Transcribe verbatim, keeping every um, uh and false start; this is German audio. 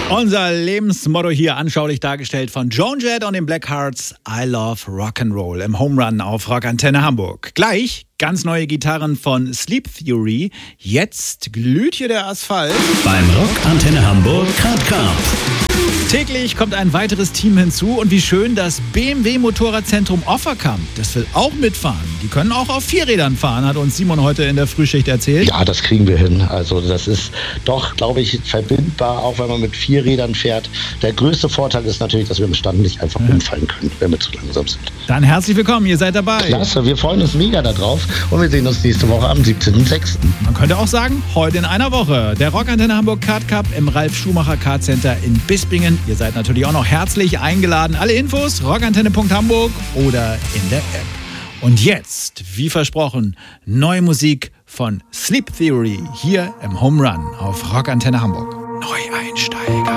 Unser Lebensmotto hier anschaulich dargestellt von Joan Jett und den Blackhearts. I love Rock'n'Roll im Home Run auf Rockantenne Hamburg. Gleich ganz neue Gitarren von Sleep Theory. Jetzt glüht hier der Asphalt. Beim Rockantenne Hamburg Card Cup. Täglich kommt ein weiteres Team hinzu und wie schön, das B M W Motorradzentrum Offerkamp, das will auch mitfahren. Die können auch auf Vierrädern fahren, hat uns Simon heute in der Frühschicht erzählt. Ja, das kriegen wir hin. Also das ist doch, glaube ich, verbindbar, auch wenn man mit vier Rädern fährt. Der größte Vorteil ist natürlich, dass wir im Stand nicht einfach ja. umfallen können, wenn wir zu langsam sind. Dann herzlich willkommen, ihr seid dabei. Klasse, wir freuen uns mega darauf und wir sehen uns nächste Woche am siebzehnten sechsten Man könnte auch sagen, heute in einer Woche. Der Rockantenne Hamburg Card Cup im Ralf Schumacher Kart Center in Bispingen. Ihr seid natürlich auch noch herzlich eingeladen. Alle Infos rockantenne punkt hamburg oder in der App. Und jetzt, wie versprochen, neue Musik von Sleep Theory hier im Home Run auf Rockantenne Hamburg. Neueinsteiger.